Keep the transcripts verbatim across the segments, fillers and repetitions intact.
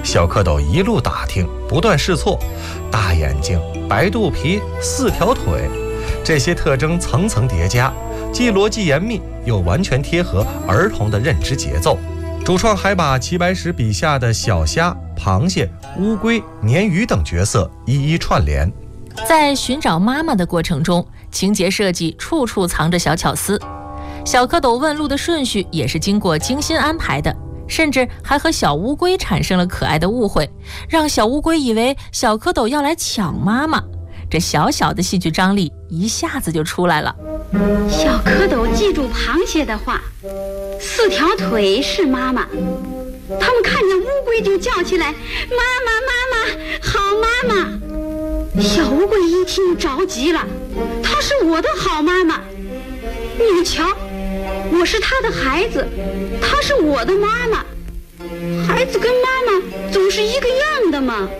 小蝌蚪一路打听，不断试错，大眼睛、白肚皮、四条腿，这些特征层层叠加，既逻辑严密，又完全贴合儿童的认知节奏。主创还把齐白石笔下的小虾、螃蟹、乌龟、鲶鱼等角色一一串联。 在寻找妈妈的过程中，情节设计处处藏着小巧思，小蝌蚪问路的顺序也是经过精心安排的，甚至还和小乌龟产生了可爱的误会，让小乌龟以为小蝌蚪要来抢妈妈。这小小的戏剧张力一下子就出来了。 小蝌蚪记住螃蟹的话，四条腿是妈妈，他们看见乌龟就叫起来，妈妈妈妈，好妈妈。小乌龟一听着急了，她是我的好妈妈，你们瞧，我是她的孩子，她是我的妈妈，孩子跟妈妈总是一个样的嘛。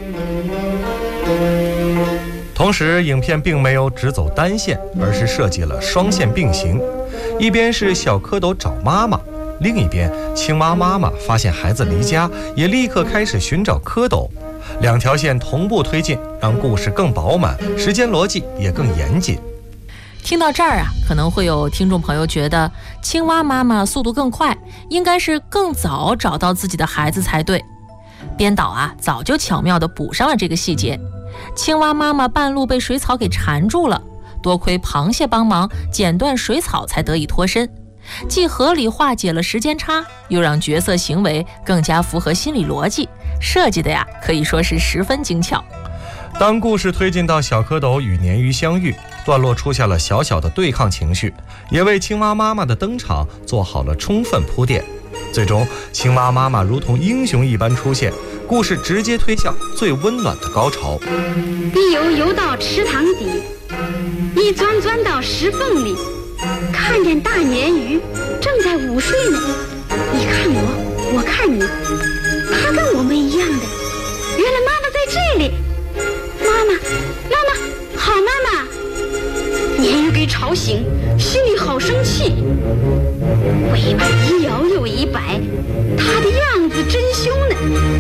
同时，影片并没有只走单线，而是设计了双线并行，一边是小蝌蚪找妈妈，另一边青蛙妈妈发现孩子离家，也立刻开始寻找蝌蚪，两条线同步推进，让故事更饱满，时间逻辑也更严谨。 听到这儿啊，可能会有听众朋友觉得青蛙妈妈速度更快，应该是更早找到自己的孩子才对。编导啊，早就巧妙地补上了这个细节。青蛙妈妈半路被水草给缠住了，多亏螃蟹帮忙剪断水草才得以脱身，既合理化解了时间差，又让角色行为更加符合心理逻辑，设计的呀可以说是十分精巧。 当故事推进到小蝌蚪与鲶鱼相遇，段落出现了小小的对抗情绪，也为青蛙妈妈的登场做好了充分铺垫。最终，青蛙妈妈如同英雄一般出现，故事直接推向最温暖的高潮。 碧游游到池塘底，一钻钻到石缝里，看见大鲶鱼正在午睡呢。你看我，我看你，它跟我们一样的。原来妈妈在这里，妈妈，妈妈，好妈妈。鲶鱼给吵醒，心里好生气，尾巴一摇又一摆，它的样子真凶呢。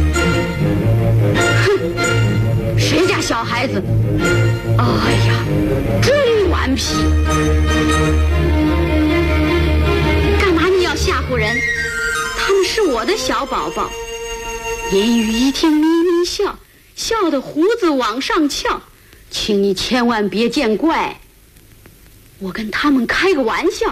哼，谁家小孩子？哎呀，真顽皮！干嘛你要吓唬人？他们是我的小宝宝。鲶鱼一听咪咪笑，笑得胡子往上翘，请你千万别见怪。我跟他们开个玩笑。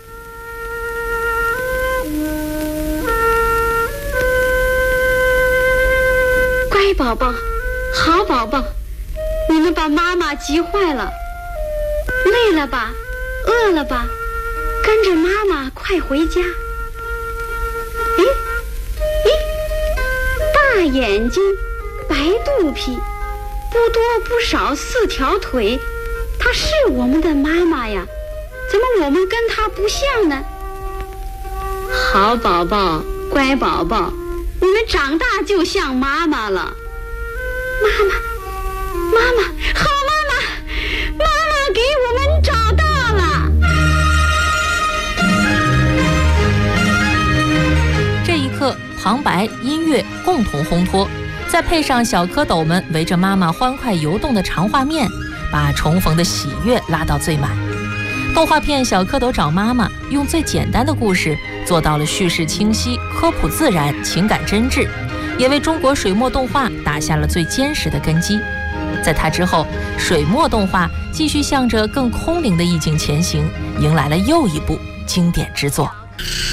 乖宝宝，好宝宝，你们把妈妈急坏了，累了吧，饿了吧，跟着妈妈快回家。咦咦，大眼睛，白肚皮，不多不少四条腿，她是我们的妈妈呀，怎么我们跟她不像呢？好宝宝，乖宝宝，你们长大就像妈妈了。妈妈，妈妈，好妈妈，妈妈给我们找到了。 这一刻，旁白、音乐共同烘托，再配上小蝌蚪们围着妈妈欢快游动的长画面，把重逢的喜悦拉到最满。动画片《小蝌蚪找妈妈》用最简单的故事做到了叙事清晰、科普自然、情感真挚，也为中国水墨动画打下了最坚实的根基。在它之后，水墨动画继续向着更空灵的意境前行，迎来了又一部经典之作。